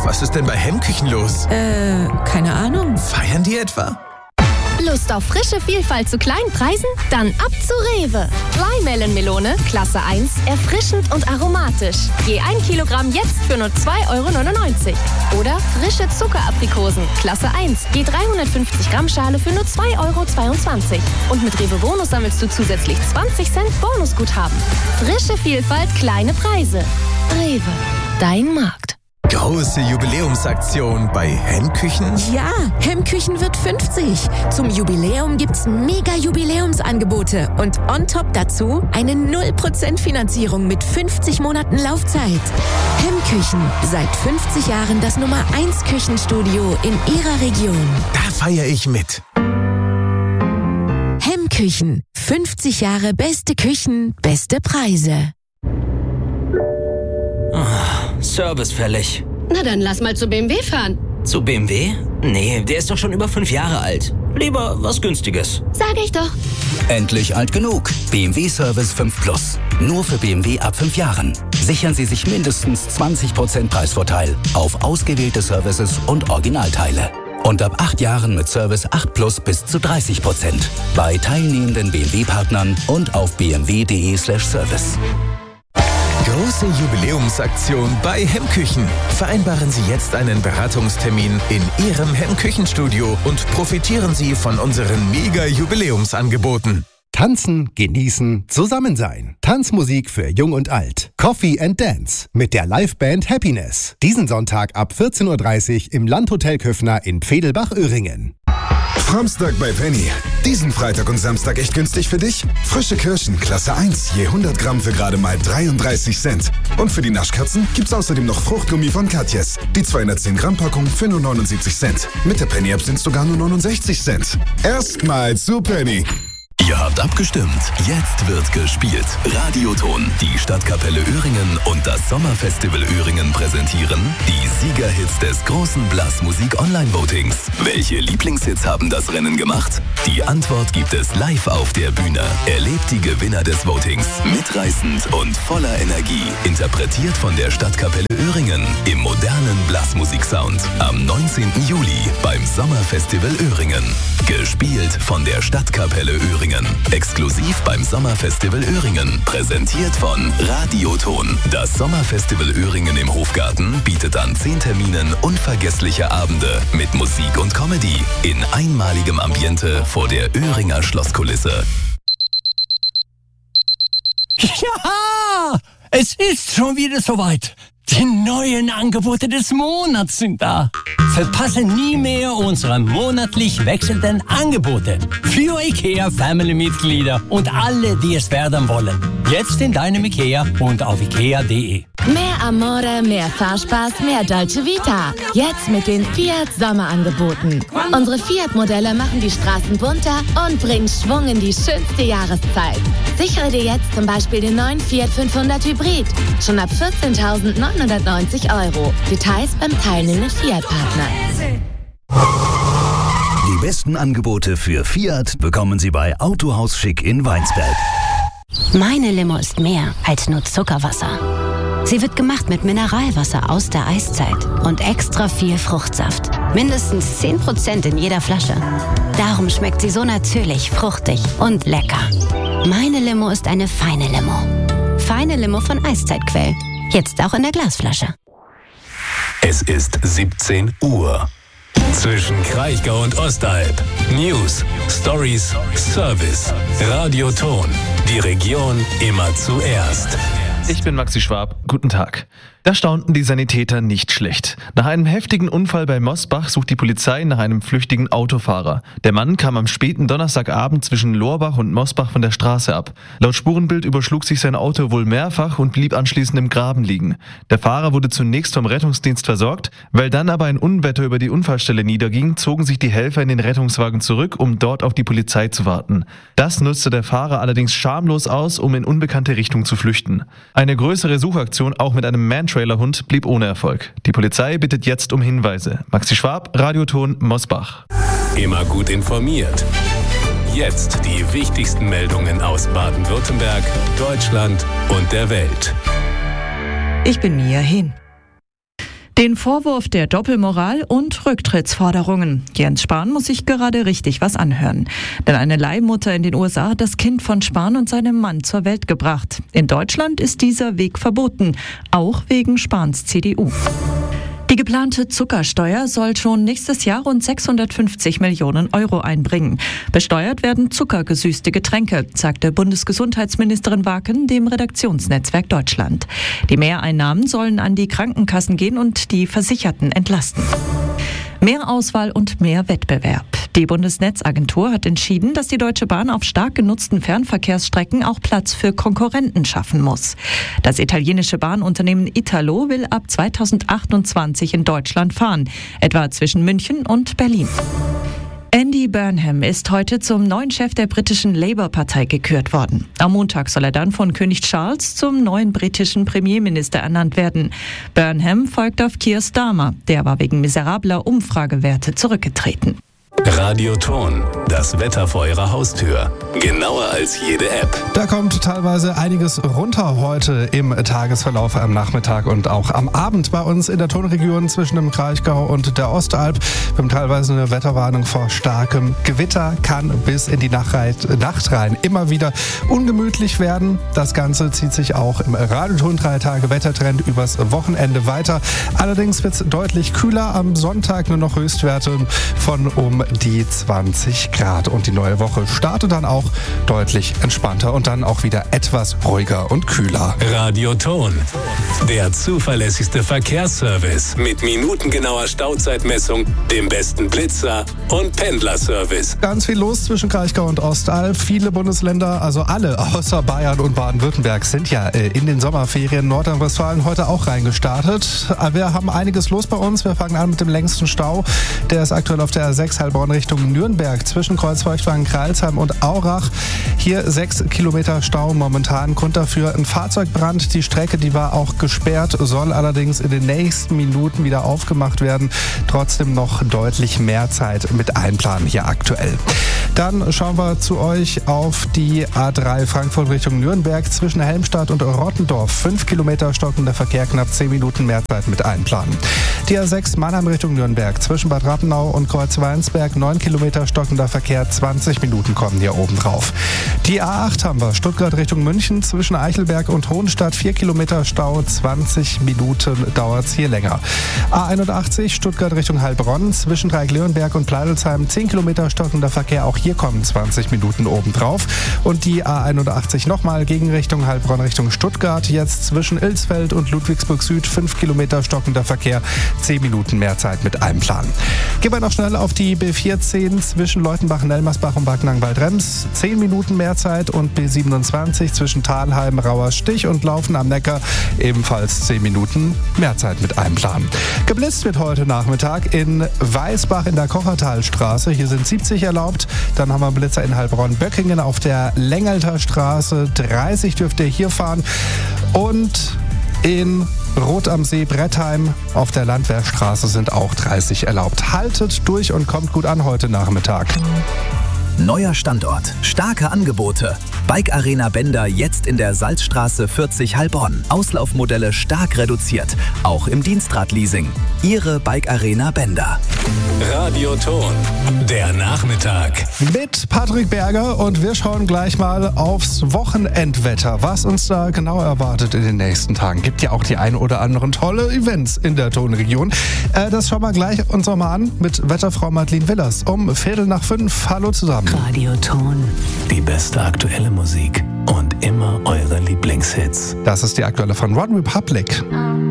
Was ist denn bei Hemmküchen los? Keine Ahnung. Feiern die etwa? Lust auf frische Vielfalt zu kleinen Preisen? Dann ab zu Rewe. Flymelon-Melone, Klasse 1, erfrischend und aromatisch. Je 1 Kilogramm jetzt für nur 2,99 €. Oder frische Zuckeraprikosen, Klasse 1, je 350 Gramm Schale für nur 2,22 €. Und mit Rewe Bonus sammelst du zusätzlich 20 Cent Bonusguthaben. Frische Vielfalt, kleine Preise. Rewe, dein Markt. Große Jubiläumsaktion bei Hemmküchen? Ja, Hemmküchen wird 50. Zum Jubiläum gibt's mega Jubiläumsangebote und on top dazu eine 0% Finanzierung mit 50 Monaten Laufzeit. Hemmküchen, seit 50 Jahren das Nummer 1 Küchenstudio in Ihrer Region. Da feiere ich mit. Hemmküchen, 50 Jahre beste Küchen, beste Preise. Service fällig. Na dann lass mal zu BMW fahren. Zu BMW? Nee, der ist doch schon über 5 Jahre alt. Lieber was Günstiges. Sag ich doch. Endlich alt genug. BMW Service 5 Plus. Nur für BMW ab 5 Jahren. Sichern Sie sich mindestens 20% Preisvorteil auf ausgewählte Services und Originalteile. Und ab 8 Jahren mit Service 8 Plus bis zu 30%. Bei teilnehmenden BMW-Partnern und auf bmw.de/service. Große Jubiläumsaktion bei Hemmküchen. Vereinbaren Sie jetzt einen Beratungstermin in Ihrem Hemmküchenstudio und profitieren Sie von unseren Mega-Jubiläumsangeboten. Tanzen, genießen, zusammen sein. Tanzmusik für Jung und Alt. Coffee and Dance mit der Liveband Happiness. Diesen Sonntag ab 14:30 Uhr im Landhotel Köffner in Pfedelbach-Öhringen. Samstag bei Penny. Diesen Freitag und Samstag echt günstig für dich? Frische Kirschen, Klasse 1, je 100 Gramm für gerade mal 33 Cent. Und für die Naschkatzen gibt's außerdem noch Fruchtgummi von Katjes. Die 210 Gramm Packung für nur 79 Cent. Mit der Penny-App sind's sogar nur 69 Cent. Erstmal zu Penny. Ihr habt abgestimmt. Jetzt wird gespielt. Radioton, die Stadtkapelle Öhringen und das Sommerfestival Öhringen präsentieren die Siegerhits des großen Blasmusik-Online-Votings. Welche Lieblingshits haben das Rennen gemacht? Die Antwort gibt es live auf der Bühne. Erlebt die Gewinner des Votings. Mitreißend und voller Energie. Interpretiert von der Stadtkapelle Öhringen im modernen Blasmusik-Sound. Am 19. Juli beim Sommerfestival Öhringen. Gespielt von der Stadtkapelle Öhringen. Exklusiv beim Sommerfestival Öhringen. Präsentiert von Radioton. Das Sommerfestival Öhringen im Hofgarten bietet an 10 Terminen unvergessliche Abende mit Musik und Comedy in einmaligem Ambiente vor der Öhringer Schlosskulisse. Ja, es ist schon wieder soweit. Die neuen Angebote des Monats sind da. Verpasse nie mehr unsere monatlich wechselnden Angebote für IKEA-Family-Mitglieder und alle, die es werden wollen. Jetzt in deinem IKEA und auf ikea.de. Mehr Amore, mehr Fahrspaß, mehr Dolce Vita. Jetzt mit den Fiat Sommerangeboten. Unsere Fiat-Modelle machen die Straßen bunter und bringen Schwung in die schönste Jahreszeit. Sichere dir jetzt zum Beispiel den neuen Fiat 500 Hybrid. Schon ab 14.990 €. Details beim teilnehmenden Fiat-Partner. Die besten Angebote für Fiat bekommen Sie bei Autohaus Schick in Weinsberg. Meine Limo ist mehr als nur Zuckerwasser. Sie wird gemacht mit Mineralwasser aus der Eiszeit und extra viel Fruchtsaft. Mindestens 10% in jeder Flasche. Darum schmeckt sie so natürlich, fruchtig und lecker. Meine Limo ist eine feine Limo. Feine Limo von Eiszeitquell. Jetzt auch in der Glasflasche. Es ist 17 Uhr. Zwischen Kraichgau und Ostalb. News, Stories, Service. Radioton. Die Region immer zuerst. Ich bin Maxi Schwab. Guten Tag. Da staunten die Sanitäter nicht schlecht. Nach einem heftigen Unfall bei Mosbach sucht die Polizei nach einem flüchtigen Autofahrer. Der Mann kam am späten Donnerstagabend zwischen Lorbach und Mosbach von der Straße ab. Laut Spurenbild überschlug sich sein Auto wohl mehrfach und blieb anschließend im Graben liegen. Der Fahrer wurde zunächst vom Rettungsdienst versorgt. Weil dann aber ein Unwetter über die Unfallstelle niederging, zogen sich die Helfer in den Rettungswagen zurück, um dort auf die Polizei zu warten. Das nutzte der Fahrer allerdings schamlos aus, um in unbekannte Richtung zu flüchten. Eine größere Suchaktion, auch mit einem Man-Trailer-Hund, blieb ohne Erfolg. Die Polizei bittet jetzt um Hinweise. Maxi Schwab, Radioton, Mosbach. Immer gut informiert. Jetzt die wichtigsten Meldungen aus Baden-Württemberg, Deutschland und der Welt. Ich bin Mia Hin. Den Vorwurf der Doppelmoral und Rücktrittsforderungen. Jens Spahn muss sich gerade richtig was anhören. Denn eine Leihmutter in den USA hat das Kind von Spahn und seinem Mann zur Welt gebracht. In Deutschland ist dieser Weg verboten, auch wegen Spahns CDU. Die geplante Zuckersteuer soll schon nächstes Jahr rund 650 Millionen Euro einbringen. Besteuert werden zuckergesüßte Getränke, sagte Bundesgesundheitsministerin Waken dem Redaktionsnetzwerk Deutschland. Die Mehreinnahmen sollen an die Krankenkassen gehen und die Versicherten entlasten. Mehr Auswahl und mehr Wettbewerb. Die Bundesnetzagentur hat entschieden, dass die Deutsche Bahn auf stark genutzten Fernverkehrsstrecken auch Platz für Konkurrenten schaffen muss. Das italienische Bahnunternehmen Italo will ab 2028 in Deutschland fahren, etwa zwischen München und Berlin. Andy Burnham ist heute zum neuen Chef der britischen Labour-Partei gekürt worden. Am Montag soll er dann von König Charles zum neuen britischen Premierminister ernannt werden. Burnham folgt auf Keir Starmer. Der war wegen miserabler Umfragewerte zurückgetreten. Radioton, das Wetter vor Ihrer Haustür. Genauer als jede App. Da kommt teilweise einiges runter heute im Tagesverlauf am Nachmittag und auch am Abend bei uns in der Tonregion zwischen dem Kraichgau und der Ostalb. Wir haben teilweise eine Wetterwarnung vor starkem Gewitter, kann bis in die Nacht rein immer wieder ungemütlich werden. Das Ganze zieht sich auch im Radioton 3 Tage Wettertrend übers Wochenende weiter. Allerdings wird es deutlich kühler. Am Sonntag nur noch Höchstwerte von um die 20 Grad. Und die neue Woche startet dann auch deutlich entspannter und dann auch wieder etwas ruhiger und kühler. Radioton, der zuverlässigste Verkehrsservice mit minutengenauer Stauzeitmessung, dem besten Blitzer und Pendlerservice. Ganz viel los zwischen Kraichgau und Ostalb. Viele Bundesländer, also alle außer Bayern und Baden-Württemberg, sind ja in den Sommerferien. Nordrhein-Westfalen heute auch reingestartet. Wir haben einiges los bei uns. Wir fangen an mit dem längsten Stau. Der ist aktuell auf der A6 Heilbronn Richtung Nürnberg zwischen Kreuzfeuchtwagen-Kreilsheim und Aurach. Hier 6 Kilometer Stau momentan. Grund dafür ein Fahrzeugbrand. Die Strecke, die war auch gesperrt, soll allerdings in den nächsten Minuten wieder aufgemacht werden. Trotzdem noch deutlich mehr Zeit mit einplanen hier aktuell. Dann schauen wir zu euch auf die A3 Frankfurt Richtung Nürnberg zwischen Helmstadt und Rottendorf. 5 Kilometer stockender Verkehr, knapp 10 Minuten mehr Zeit mit einplanen. Die A6 Mannheim Richtung Nürnberg zwischen Bad Rappenau und Kreuzweinsberg. 9 Kilometer stockender Verkehr, 20 Minuten kommen hier oben drauf. Die A8 haben wir, Stuttgart Richtung München, zwischen Eichelberg und Hohenstadt, 4 Kilometer Stau, 20 Minuten dauert es hier länger. A81 Stuttgart Richtung Heilbronn, zwischen Dreieck-Leonberg und Pleidelsheim, 10 Kilometer stockender Verkehr, auch hier kommen 20 Minuten oben drauf. Und die A81 nochmal Gegenrichtung Heilbronn Richtung Stuttgart, jetzt zwischen Ilsfeld und Ludwigsburg Süd, 5 Kilometer stockender Verkehr, 10 Minuten mehr Zeit mit einplanen. Gehen wir noch schnell auf die B14 zwischen Leutenbach, Nelmersbach und Backnang-Waldrems. 10 Minuten mehr Zeit und B27 zwischen Thalheim, Rauerstich und Laufen am Neckar. Ebenfalls 10 Minuten mehr Zeit mit einplanen. Geblitzt wird heute Nachmittag in Weißbach in der Kochertalstraße. Hier sind 70 erlaubt. Dann haben wir Blitzer in Heilbronn-Böckingen auf der Lengelter Straße. 30 dürft ihr hier fahren. Und in Rot am See Brettheim auf der Landwehrstraße sind auch 30 erlaubt. Haltet durch und kommt gut an heute Nachmittag. Neuer Standort, starke Angebote. Bike Arena Bender jetzt in der Salzstraße 40 Heilbronn. Auslaufmodelle stark reduziert, auch im Dienstradleasing. Ihre Bike Arena Bender. Radioton, der Nachmittag. Mit Patrick Berger und wir schauen gleich mal aufs Wochenendwetter, was uns da genau erwartet in den nächsten Tagen. Gibt ja auch die ein oder anderen tolle Events in der Tonregion. Das schauen wir gleich uns noch mal an mit Wetterfrau Madeleine Willers um 4:45. Hallo zusammen. Radioton, die beste aktuelle Musik und immer eure Lieblingshits. Das ist die aktuelle von One Republic.